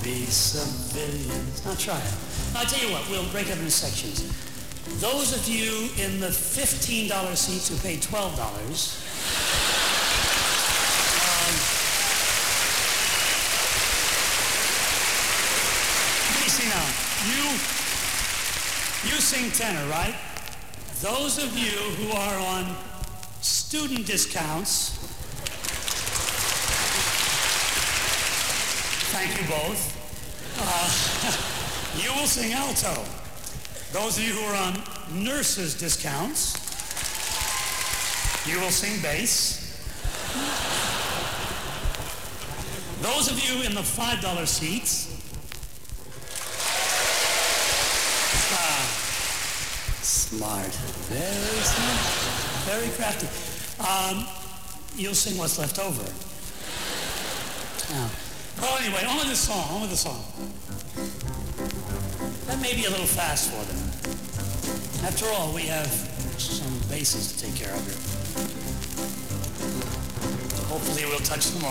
be civilians. Now try it. I'll tell you what, we'll break it up into sections. Those of you in the $15 seats who paid $12, let me see now. You sing tenor, right? Those of you who are on student discounts, thank you both. You will sing alto. Those of you who are on nurses discounts, you will sing bass. Those of you in the $5 seats, smart, very smart, very crafty. You'll sing what's left over. Well, anyway, on with the song. That may be a little fast for them. After all, we have some bases to take care of here. Hopefully we'll touch them all.